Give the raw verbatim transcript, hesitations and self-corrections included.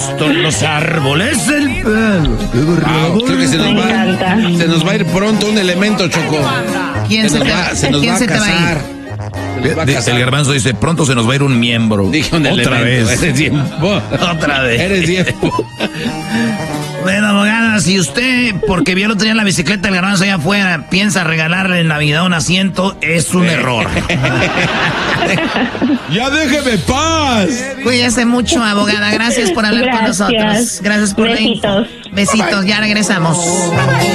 puesto en los árboles el pelo. Wow, creo que se nos, va, se nos va a ir pronto un elemento, Choco. ¿Quién se, se, te, va, se nos ¿quién va, se a te va a ir? Va a el Garbanzo dice, pronto se nos va a ir un miembro. Dije un Otra elemento, vez. Eres tiempo. Otra vez. Eres tiempo. Bueno, abogada, si usted, porque vio el otro día en la bicicleta el Garbanzo allá afuera, piensa regalarle en Navidad un asiento, es un error. ¡Ya déjeme paz! Cuídese mucho, abogada. Gracias por hablar Gracias. con nosotros. Gracias por Besitos. la info. Besitos, ya regresamos.